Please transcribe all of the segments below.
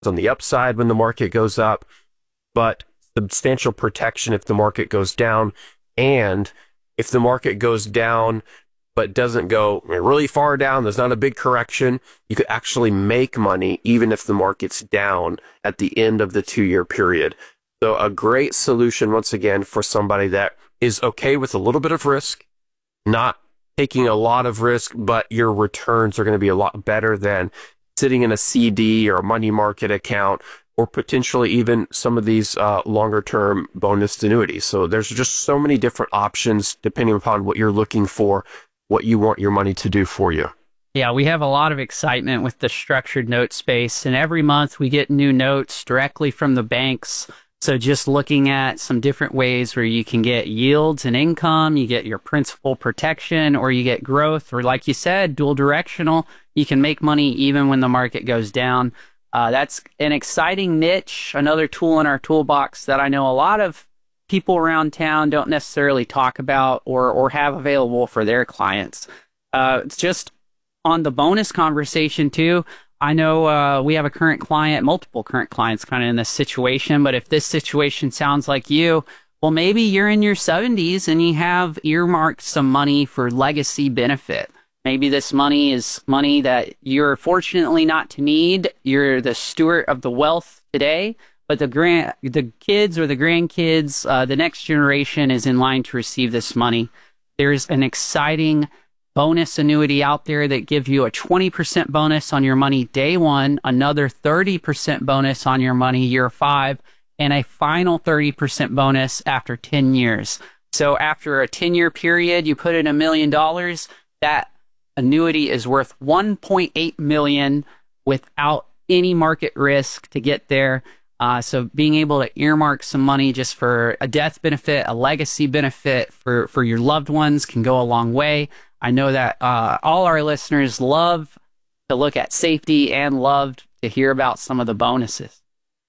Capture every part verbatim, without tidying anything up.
on the upside when the market goes up, but substantial protection if the market goes down. And if the market goes down but doesn't go really far down, there's not a big correction, you could actually make money even if the market's down at the end of the two-year period. So a great solution, once again, for somebody that is okay with a little bit of risk, not taking a lot of risk, but your returns are going to be a lot better than sitting in a C D or a money market account, or potentially even some of these uh, longer-term bonus annuities. So there's just so many different options depending upon what you're looking for, what you want your money to do for you. Yeah, we have a lot of excitement with the structured note space, and every month we get new notes directly from the banks. So just looking at some different ways where you can get yields and income, you get your principal protection, or you get growth, or like you said, dual directional, you can make money even when the market goes down. Uh, that's an exciting niche, another tool in our toolbox that I know a lot of people around town don't necessarily talk about or or have available for their clients. Uh, it's just on the bonus conversation too. I know uh, we have a current client, multiple current clients kind of in this situation, but if this situation sounds like you, well, maybe you're in your seventies and you have earmarked some money for legacy benefit. Maybe this money is money that you're fortunately not to need. You're the steward of the wealth today, but the grand, the kids or the grandkids, uh, the next generation is in line to receive this money. There's an exciting bonus annuity out there that gives you a twenty percent bonus on your money day one, another thirty percent bonus on your money year five, and a final thirty percent bonus after ten years. So after a ten-year period, you put in a million dollars, that annuity is worth one point eight million dollars without any market risk to get there. Uh, so being able to earmark some money just for a death benefit, a legacy benefit for, for your loved ones can go a long way. I know that uh, all our listeners love to look at safety and love to hear about some of the bonuses.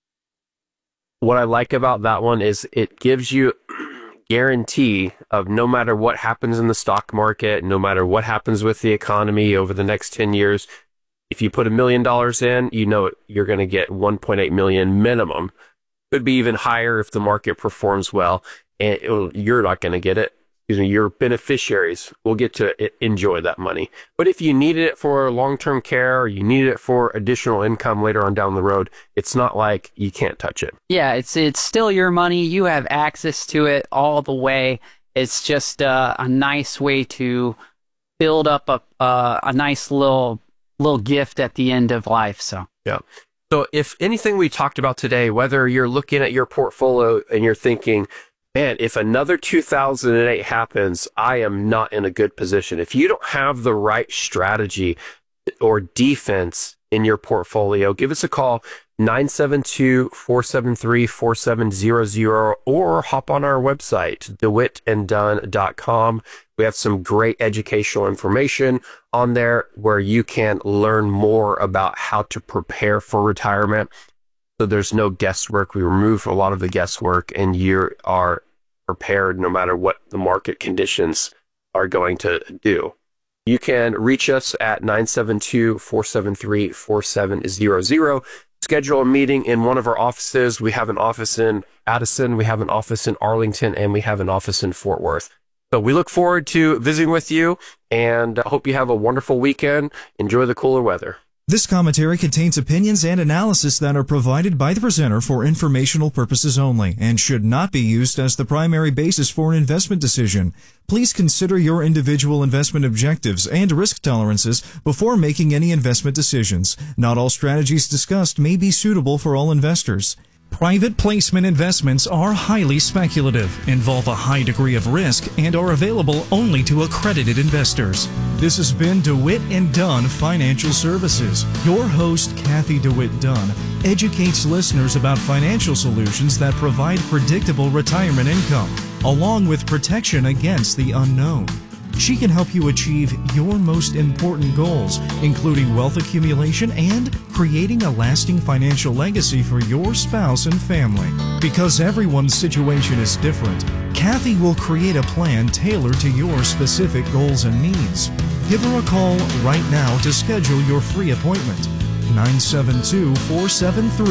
What I like about that one is it gives you guarantee of no matter what happens in the stock market, no matter what happens with the economy over the next ten years, if you put a million dollars in, you know you're going to get one point eight million minimum. Could be even higher if the market performs well, and it'll, you're not going to get it. Excuse me, your beneficiaries will get to enjoy that money. But if you needed it for long-term care, or you needed it for additional income later on down the road, it's not like you can't touch it. Yeah, it's it's still your money. You have access to it all the way. It's just uh, a nice way to build up a uh, a nice little little gift at the end of life. So yeah. So if anything we talked about today, whether you're looking at your portfolio and you're thinking, man, if another two thousand eight happens, I am not in a good position. If you don't have the right strategy or defense in your portfolio, give us a call, nine seven two, four seven three, four seven zero zero, or hop on our website, dewitt and dunn dot com. We have some great educational information on there where you can learn more about how to prepare for retirement. So there's no guesswork. We remove a lot of the guesswork, and you are prepared no matter what the market conditions are going to do. You can reach us at nine seven two, four seven three, four seven zero zero. Schedule a meeting in one of our offices. We have an office in Addison, we have an office in Arlington, and we have an office in Fort Worth. So we look forward to visiting with you, and I hope you have a wonderful weekend. Enjoy the cooler weather. This commentary contains opinions and analysis that are provided by the presenter for informational purposes only and should not be used as the primary basis for an investment decision. Please consider your individual investment objectives and risk tolerances before making any investment decisions. Not all strategies discussed may be suitable for all investors. Private placement investments are highly speculative, involve a high degree of risk, and are available only to accredited investors. This has been DeWitt and Dunn Financial Services. Your host, Kathy DeWitt Dunn, educates listeners about financial solutions that provide predictable retirement income, along with protection against the unknown. She can help you achieve your most important goals, including wealth accumulation and creating a lasting financial legacy for your spouse and family. Because everyone's situation is different, Kathy will create a plan tailored to your specific goals and needs. Give her a call right now to schedule your free appointment. nine seven two, four seven three.